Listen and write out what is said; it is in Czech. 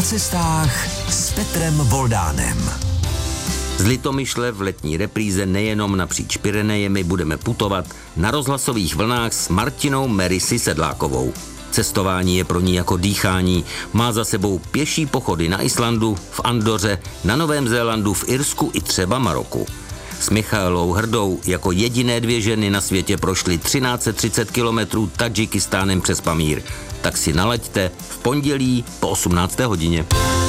Na cestách s Petrem Voldánem. Z Litomyšle v letní repríze nejenom napříč Pyrenejemi budeme putovat na rozhlasových vlnách s Martinou Merisy Sedlákovou. Cestování je pro ní jako dýchání. Má za sebou pěší pochody na Islandu, v Andoře, na Novém Zélandu, v Irsku i třeba Maroku. S Michaelou Hrdou jako jediné 2 ženy na světě prošly 1330 kilometrů Tadžikistánem přes Pamír. Tak si nalaďte v pondělí po 18. hodině.